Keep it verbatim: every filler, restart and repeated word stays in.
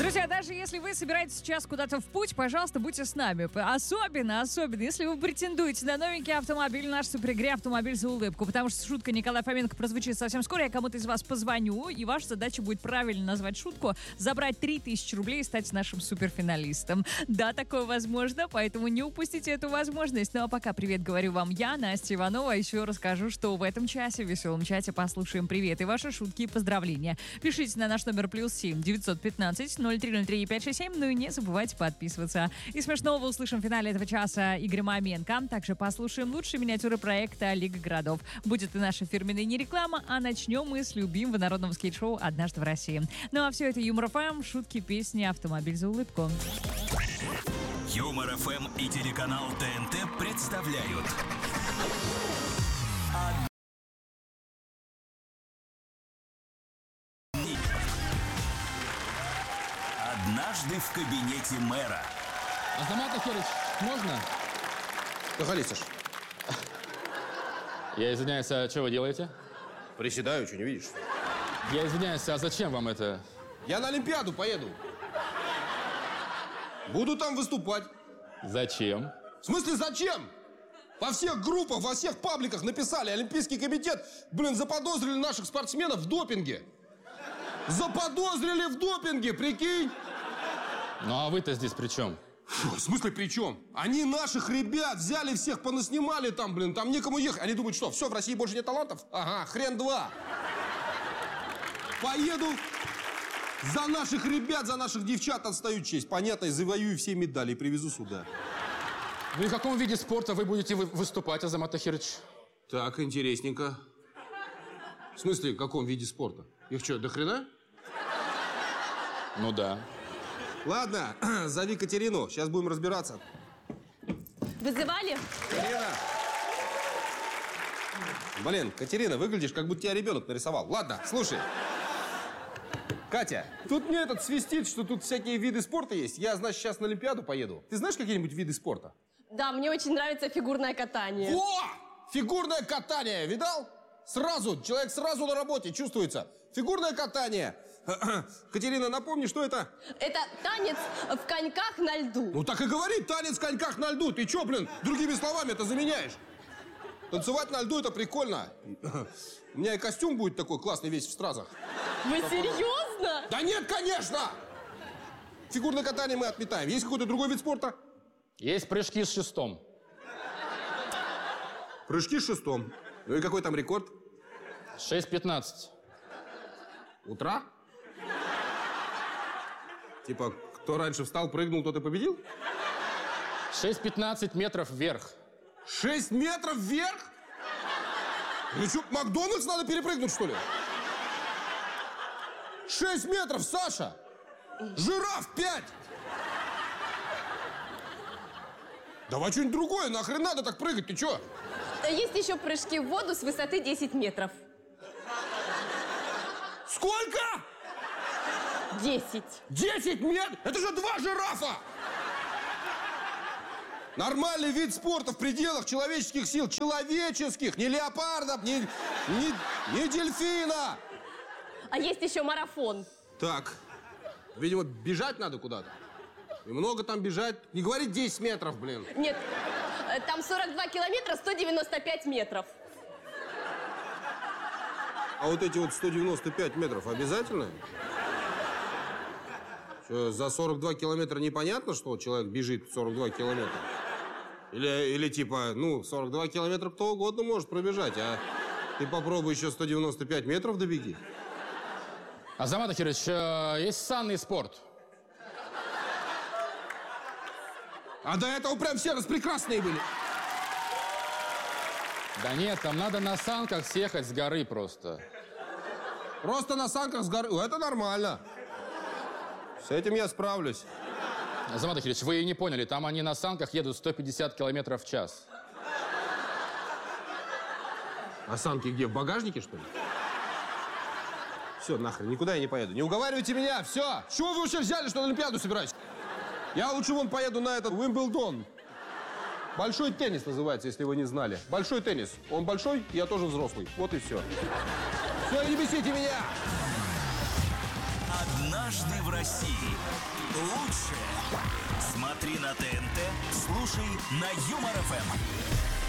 Друзья, даже если вы собираетесь сейчас куда-то в путь, пожалуйста, будьте с нами. Особенно, особенно, если вы претендуете на новенький автомобиль в нашей суперигре «Автомобиль за улыбку». Потому что шутка Николая Фоменко прозвучит совсем скоро. Я кому-то из вас позвоню, и ваша задача будет правильно назвать шутку, забрать три тысячи рублей и стать нашим суперфиналистом. Да, такое возможно, поэтому не упустите эту возможность. Ну а пока привет говорю вам я, Настя Иванова. Еще расскажу, что в этом часе, в веселом чате, послушаем привет и ваши шутки и поздравления. Пишите на наш номер плюс семь девятьсот пятнадцать ноль три ноль три пять шесть семь. Ну и не забывайте подписываться. И смешного услышим в финале этого часа Игоря Маменко. Также послушаем лучшие миниатюры проекта «Лига городов». Будет и наша фирменная не реклама, а начнем мы с любимого народного скейт-шоу «Однажды в России». Ну а все это Юмор ФМ, шутки, песни, «Автомобиль за улыбку». Юмор ФМ и телеканал ТНТ представляют «Однажды в кабинете мэра». Азамат Ахерович, можно? Ты халисишь? Я извиняюсь, а что вы делаете? Приседаю, что не видишь? Я извиняюсь, а зачем вам это? Я на Олимпиаду поеду. Буду там выступать. Зачем? В смысле, зачем? Во всех группах, во всех пабликах написали: Олимпийский комитет, блин, заподозрили наших спортсменов в допинге. Заподозрили в допинге, прикинь? Ну а вы-то здесь при чем? Фу, в смысле при чем? Они наших ребят взяли, всех понаснимали там, блин, там некому ехать. Они думают, что, все, в России больше нет талантов? Ага, хрен два. Поеду за наших ребят, за наших девчат отстаю честь. Понятно, завоюю все медали и привезу сюда. Ну и в каком виде спорта вы будете вы- выступать, Азамат Ахерович? Так, интересненько. В смысле, в каком виде спорта? Их что, до хрена? Ну да. Ладно, зови Катерину, сейчас будем разбираться. Вызывали? Катерина! Блин, Катерина, выглядишь, как будто тебя ребенок нарисовал. Ладно, слушай. Катя, тут мне этот свистит, что тут всякие виды спорта есть. Я, значит, сейчас на Олимпиаду поеду. Ты знаешь какие-нибудь виды спорта? Да, мне очень нравится фигурное катание. О! Фигурное катание, видал? Сразу, человек сразу на работе, чувствуется. Фигурное катание. Катерина, напомни, что это? Это танец в коньках на льду. Ну так и говори, танец в коньках на льду. Ты чё, блин, другими словами это заменяешь? Танцевать на льду — это прикольно. У меня и костюм будет такой классный весь в стразах. Вы серьезно? Да нет, конечно! Фигурное катание мы отметаем. Есть какой-то другой вид спорта? Есть прыжки с шестом. Прыжки с шестом. Ну и какой там рекорд? шесть пятнадцать. Утра? Типа, кто раньше встал, прыгнул, тот и победил? шесть пятнадцать метров вверх. Шесть метров вверх? Ну что, Макдональдс надо перепрыгнуть, что ли? Шесть метров, Саша! Жираф пять! Давай что-нибудь другое, нахрен надо так прыгать, ты чё? Есть еще прыжки в воду с высоты десять метров. Сколько? десять. десять метров? Это же два жирафа! Нормальный вид спорта в пределах человеческих сил. Человеческих, не леопардов, не, не, не дельфина. А есть еще марафон. Так, видимо, бежать надо куда-то. И много там бежать. Не говори десять метров, блин. Нет, э, там сорок два километра, сто девяносто пять метров. А вот эти вот сто девяносто пять метров обязательно? Что, за сорок два километра непонятно, что человек бежит сорок два километра? Или, или типа, ну, сорок два километра кто угодно может пробежать, а ты попробуй еще сто девяносто пять метров добеги. Азамат Ахерович, э, есть санный спорт. А до этого прям все распрекрасные были. Да нет, там надо на санках съехать с горы просто. Просто на санках с горы. Это нормально. С этим я справлюсь. Азамат Ахерович, вы и не поняли, там они на санках едут сто пятьдесят километров в час. А санки где, в багажнике, что ли? Все, нахрен, никуда я не поеду. Не уговаривайте меня, все. С чего вы вообще взяли, что на Олимпиаду собираетесь? Я лучше вон поеду на этот Уимблдон. Большой теннис называется, если вы не знали. Большой теннис. Он большой, я тоже взрослый. Вот и все. Все, не бесите меня! Одна Однажды в России. Лучшее смотри на ТНТ, слушай на Юмор ФМ.